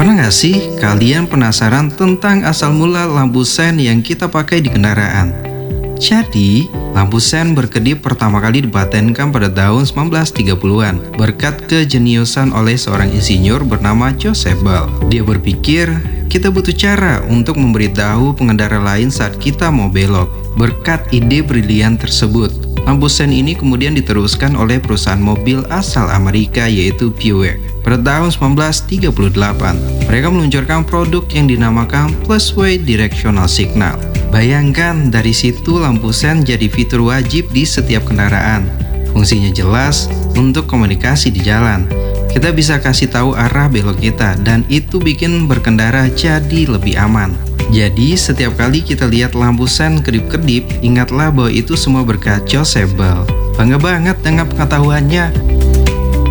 Pernah nggak sih kalian penasaran tentang asal mula lampu sen yang kita pakai di kendaraan? Jadi, lampu sen berkedip pertama kali dipatenkan pada tahun 1930-an berkat kejeniusan oleh seorang insinyur bernama Joseph Bell. Dia berpikir, kita butuh cara untuk memberitahu pengendara lain saat kita mau belok. Berkat ide brilian tersebut, lampu sen ini kemudian diteruskan oleh perusahaan mobil asal Amerika yaitu Buick. Pada tahun 1938, mereka meluncurkan produk yang dinamakan Plusway Directional Signal. Bayangkan, dari situ lampu sen jadi fitur wajib di setiap kendaraan. Fungsinya jelas untuk komunikasi di jalan. Kita bisa kasih tahu arah belok kita dan itu bikin berkendara jadi lebih aman. Jadi setiap kali kita lihat lampu sen kedip-kedip, ingatlah bahwa itu semua berkat Joseph Bell. Bangga banget dengan pengetahuannya.